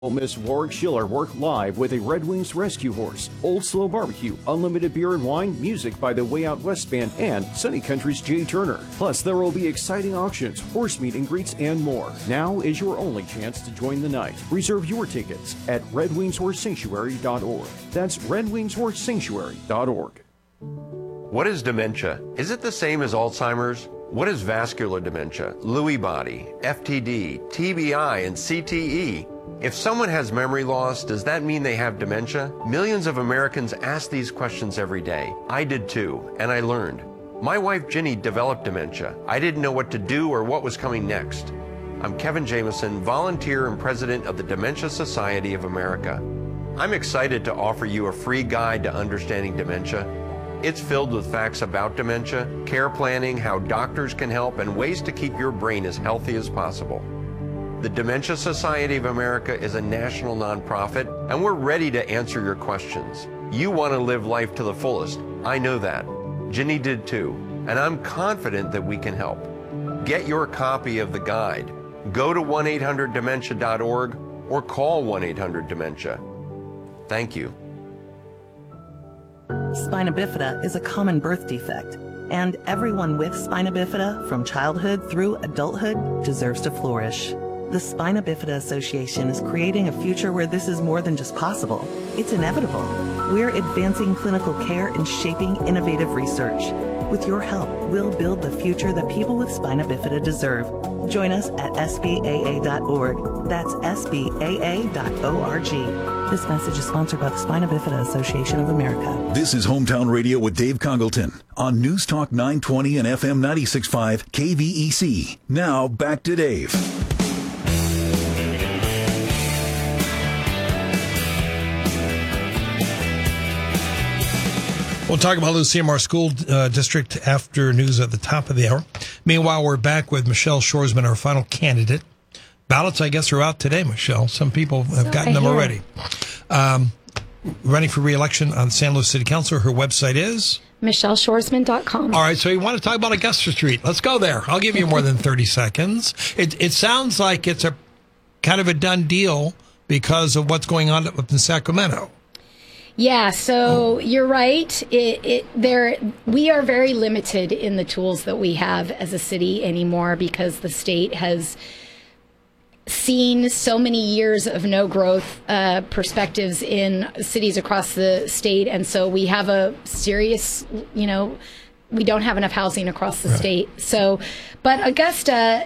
Miss Warwick Schiller work live with a Red Wings rescue horse, Old Slow Barbecue, unlimited beer and wine, music by the Way Out West Band, and Sunny Country's Jay Turner. Plus, there will be exciting auctions, horse meet and greets, and more. Now is your only chance to join the night. Reserve your tickets at redwingshorsesanctuary.org. That's redwingshorsesanctuary.org. What is dementia? Is it the same as Alzheimer's? What is vascular dementia, Lewy body, FTD, TBI, and CTE? If someone has memory loss, does that mean they have dementia? Millions of Americans ask these questions every day. I did too, and I learned. My wife Ginny developed dementia. I didn't know what to do or what was coming next. I'm Kevin Jameson, volunteer and president of the Dementia Society of America. I'm excited to offer you a free guide to understanding dementia. It's filled with facts about dementia, care planning, how doctors can help, and ways to keep your brain as healthy as possible. The Dementia Society of America is a national nonprofit, and we're ready to answer your questions. You want to live life to the fullest. I know that. Ginny did too, and I'm confident that we can help. Get your copy of the guide. Go to 1-800-DEMENTIA.org or call 1-800-DEMENTIA. Thank you. Spina bifida is a common birth defect, and everyone with spina bifida from childhood through adulthood deserves to flourish. The Spina Bifida Association is creating a future where this is more than just possible. It's inevitable. We're advancing clinical care and shaping innovative research. With your help, we'll build the future that people with spina bifida deserve. Join us at SBAA.org. That's SBAA.org. This message is sponsored by the Spina Bifida Association of America. This is Hometown Radio with Dave Congleton on News Talk 920 and FM 96.5 KVEC. Now back to Dave. We'll talk about the CMR School District after news at the top of the hour. Meanwhile, we're back with Michelle Shoresman, our final candidate. Ballots, I guess, are out today, Michelle. Some people have gotten them already. Running for re-election on San Luis City Council. Her website is? MichelleShoresman.com. All right, so you want to talk about Augusta Street. Let's go there. I'll give you more than 30 seconds. It sounds like it's a kind of a done deal because of what's going on up in Sacramento. Yeah, so you're right. We are very limited in the tools that we have as a city anymore because the state has seen so many years of no growth perspectives in cities across the state. And so we have a serious, we don't have enough housing across the state. So, but Augusta,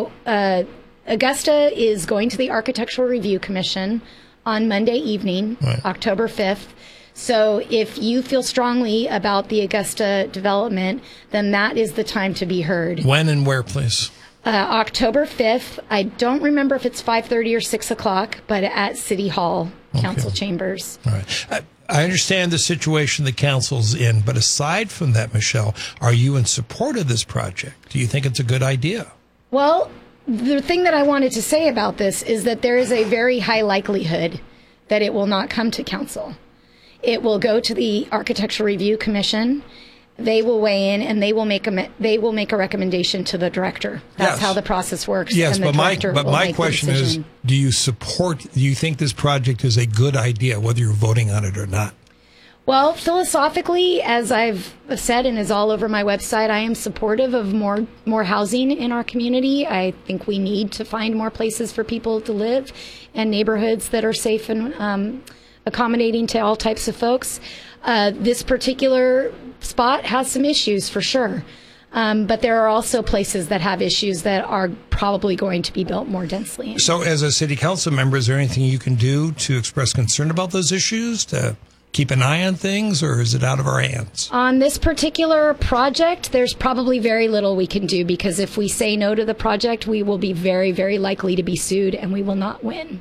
Augusta is going to the Architectural Review Commission on Monday evening, October 5th. So if you feel strongly about the Augusta development, then that is the time to be heard. When and where, please? October 5th. I don't remember if it's 5:30 or 6 o'clock, but at City Hall, Council Chambers. All right. I understand the situation the council's in, but aside from that, Michelle, are you in support of this project? Do you think it's a good idea? Well, the thing that I wanted to say about this is that there is a very high likelihood that it will not come to council. It will go to the Architectural Review Commission. They will weigh in and they will make a recommendation to the director. That's how the process works. Yes, and the but my question is, do you think this project is a good idea, whether you're voting on it or not? Well, philosophically, as I've said and is all over my website, I am supportive of more housing in our community. I think we need to find more places for people to live and neighborhoods that are safe and accommodating to all types of folks. This particular spot has some issues for sure. But there are also places that have issues that are probably going to be built more densely. So as a city council member, is there anything you can do to express concern about those issues, to keep an eye on things, or is it out of our hands? On this particular project, there's probably very little we can do, because if we say no to the project, we will be very, very likely to be sued and we will not win.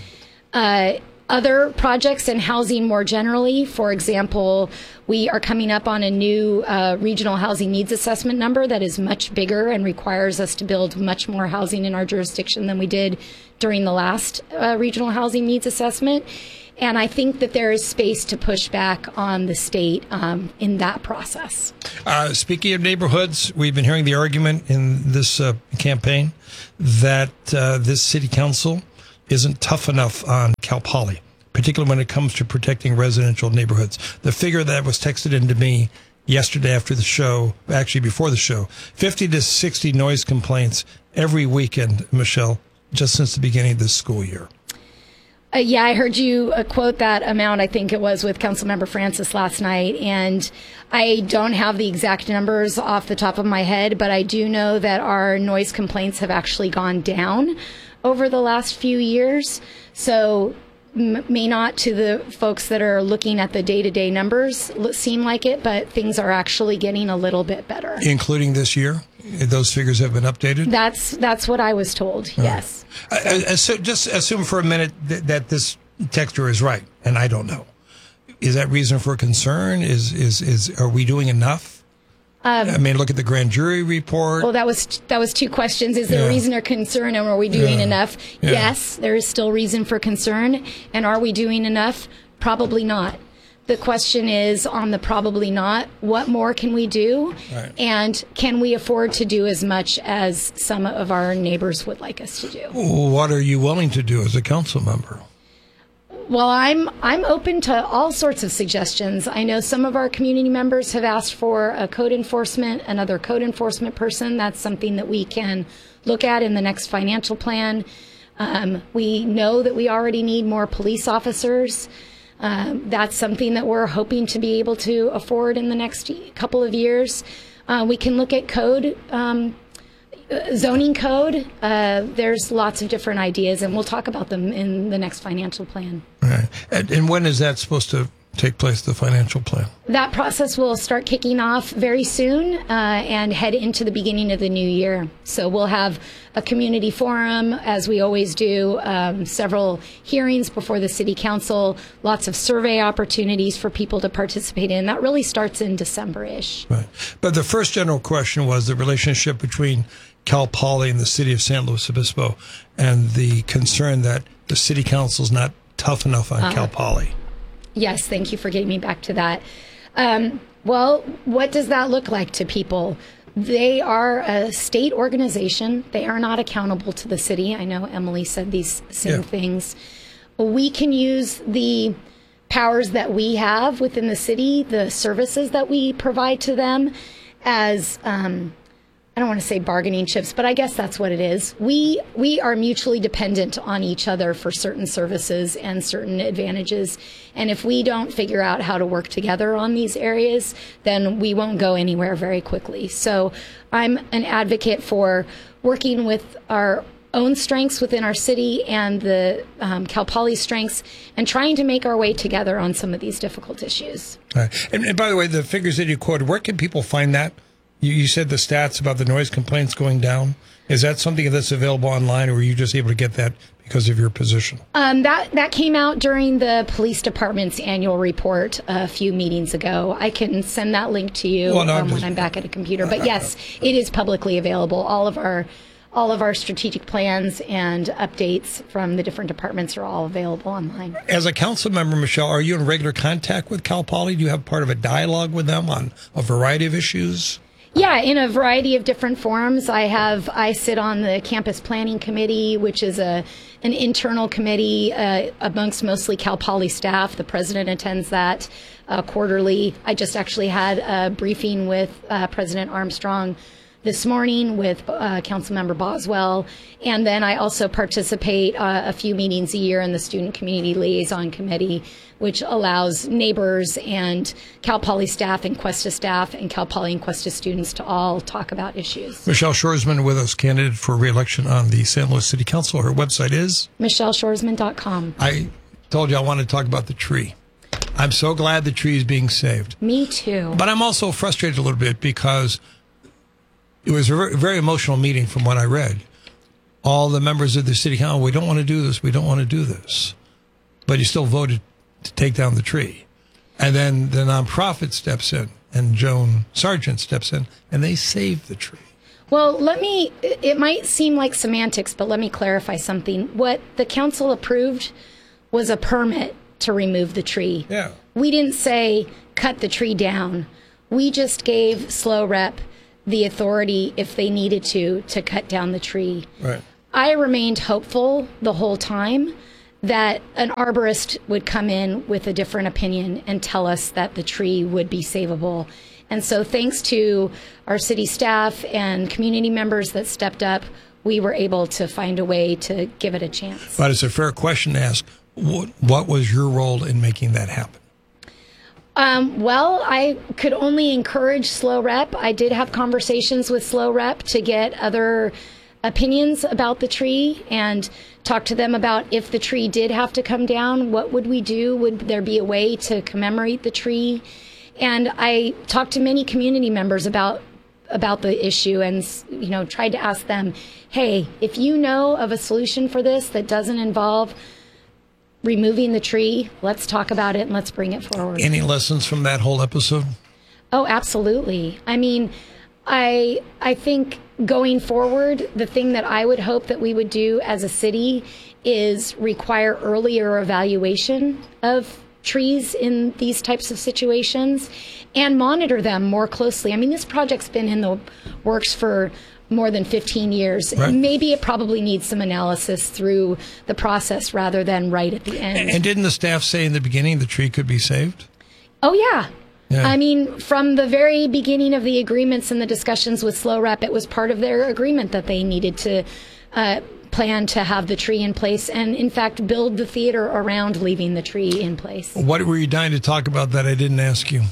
Other projects and housing more generally, for example, we are coming up on a new regional housing needs assessment number that is much bigger and requires us to build much more housing in our jurisdiction than we did during the last regional housing needs assessment. And I think that there is space to push back on the state in that process. Speaking of neighborhoods, we've been hearing the argument in this campaign that this city council isn't tough enough on Cal Poly, particularly when it comes to protecting residential neighborhoods. The figure that was texted into me yesterday after the show, actually before the show, 50 to 60 noise complaints every weekend, Michelle, just since the beginning of this school year. Yeah, I heard you quote that amount, I think it was, with Councilmember Francis last night. And I don't have the exact numbers off the top of my head, but I do know that our noise complaints have actually gone down over the last few years. So may not to the folks that are looking at the day-to-day numbers seem like it, but things are actually getting a little bit better. Including this year? Those figures have been updated? That's what I was told, yes. So just assume for a minute that this texter is right, and I don't know. Is that reason for concern? Are we doing enough? I mean, look at the grand jury report. Well, that was two questions. Is there a reason or concern, and are we doing enough? Yeah. Yes, there is still reason for concern. And are we doing enough? Probably not. The question is, on the probably not, what more can we do? Right. And can we afford to do as much as some of our neighbors would like us to do? What are you willing to do as a council member? Well, I'm open to all sorts of suggestions. I know some of our community members have asked for another code enforcement person. That's something that we can look at in the next financial plan. We know that we already need more police officers. That's something that we're hoping to be able to afford in the next couple of years. We can look at zoning code. There's lots of different ideas, and we'll talk about them in the next financial plan. Right. And when is that supposed to take place, the financial plan? That process will start kicking off very soon and head into the beginning of the new year. So we'll have a community forum, as we always do, several hearings before the city council, lots of survey opportunities for people to participate in. That really starts in December-ish. Right. But the first general question was the relationship between Cal Poly and the city of San Luis Obispo, and the concern that the city council is not tough enough on Cal Poly. Yes, thank you for getting me back to that. Well, what does that look like to people? They are a state organization. They are not accountable to the city. I know Emily said these same things. We can use the powers that we have within the city, the services that we provide to them as, I don't want to say bargaining chips, but I guess that's what it is. We are mutually dependent on each other for certain services and certain advantages. And if we don't figure out how to work together on these areas, then we won't go anywhere very quickly. So I'm an advocate for working with our own strengths within our city and the Cal Poly strengths, and trying to make our way together on some of these difficult issues. Right. And by the way, the figures that you quoted, where can people find that? You said the stats about the noise complaints going down. Is that something that's available online, or were you just able to get that because of your position? That came out during the police department's annual report a few meetings ago. I can send that link to you when I'm back at a computer. But yes, it is publicly available. All of our strategic plans and updates from the different departments are all available online. As a council member, Michelle, are you in regular contact with Cal Poly? Do you have part of a dialogue with them on a variety of issues? Yeah, in a variety of different forums. I sit on the campus planning committee, which is an internal committee amongst mostly Cal Poly staff. The president attends that quarterly. I just actually had a briefing with President Armstrong this morning with Councilmember Boswell. And then I also participate a few meetings a year in the Student Community Liaison Committee, which allows neighbors and Cal Poly staff and Cuesta staff and Cal Poly and Cuesta students to all talk about issues. Michelle Shoresman with us, candidate for re-election on the San Luis City Council. Her website is? MichelleShoresman.com. I told you I wanted to talk about the tree. I'm so glad the tree is being saved. Me too. But I'm also frustrated a little bit because it was a very, very emotional meeting from what I read. All the members of the city council, we don't want to do this, we don't want to do this. But you still voted to take down the tree. And then the nonprofit steps in, and Joan Sargent steps in, and they save the tree. Well, it might seem like semantics, but let me clarify something. What the council approved was a permit to remove the tree. Yeah. We didn't say cut the tree down. We just gave Slow Rep the authority, if they needed to cut down the tree. Right. I remained hopeful the whole time that an arborist would come in with a different opinion and tell us that the tree would be savable. And so thanks to our city staff and community members that stepped up, we were able to find a way to give it a chance. But it's a fair question to ask. What was your role in making that happen? Well, I could only encourage Slow Rep. I did have conversations with Slow Rep to get other opinions about the tree and talk to them about if the tree did have to come down, what would we do? Would there be a way to commemorate the tree? And I talked to many community members about the issue and, you know, tried to ask them, hey, if you know of a solution for this that doesn't involve removing the tree, let's talk about it and let's bring it forward. Any lessons from that whole episode? Oh, absolutely. I mean, I think going forward, the thing that I would hope that we would do as a city is require earlier evaluation of trees in these types of situations and monitor them more closely. I mean, this project's been in the works for more than 15 years. Right. Maybe it probably needs some analysis through the process rather than right at the end. And didn't the staff say in the beginning the tree could be saved? Oh, yeah. Yeah. I mean, from the very beginning of the agreements and the discussions with Slow Rep, it was part of their agreement that they needed to plan to have the tree in place and, in fact, build the theater around leaving the tree in place. What were you dying to talk about that I didn't ask you?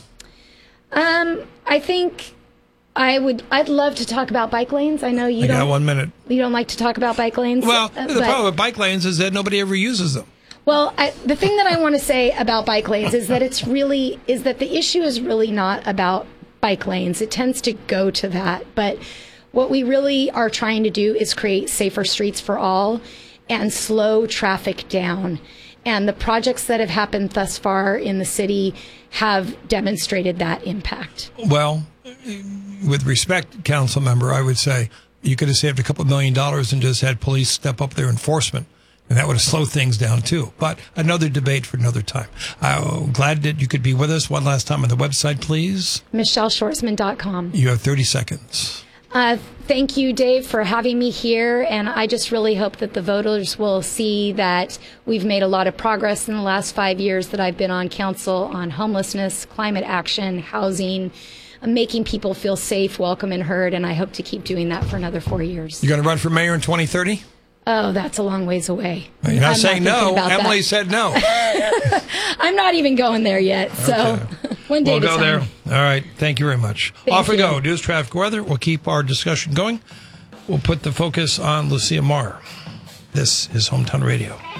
I think I'd love to talk about bike lanes. I know you don't. I got 1 minute. You don't like to talk about bike lanes. Well, the problem with bike lanes is that nobody ever uses them. Well, the thing that I want to say about bike lanes is that the issue is really not about bike lanes. It tends to go to that, but what we really are trying to do is create safer streets for all and slow traffic down. And the projects that have happened thus far in the city have demonstrated that impact. Well, with respect, council member, I would say you could have saved a couple $1 million and just had police step up their enforcement. And that would have slowed things down, too. But another debate for another time. I'm glad that you could be with us. One last time on the website, please. MichelleShoresman.com. You have 30 seconds. Thank you, Dave, for having me here. And I just really hope that the voters will see that we've made a lot of progress in the last 5 years that I've been on council on homelessness, climate action, housing, making people feel safe, welcome, and heard. And I hope to keep doing that for another 4 years. You're going to run for mayor in 2030? Oh, that's a long ways away. You're not saying no. Emily said no. I'm not even going there yet. So Okay. one day We'll go there. time. All right. Thank you very much. Thank Off we you. go. News, traffic, weather. We'll keep our discussion going. We'll put the focus on Lucia Marr. This is Hometown Radio.